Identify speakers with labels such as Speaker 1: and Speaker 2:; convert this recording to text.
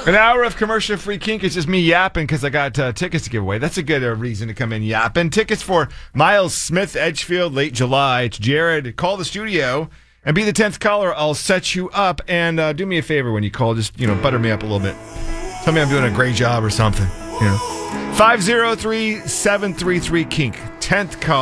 Speaker 1: An hour of commercial-free kink is just me yapping because I got tickets to give away. That's a good reason to come in yapping. Tickets for Miles Smith Edgefield, late July. It's Jared. Call the studio and be the 10th caller. I'll set you up. And do me a favor when you call. Just, butter me up a little bit. Tell me I'm doing a great job or something. 503-733-KINK. 10th caller.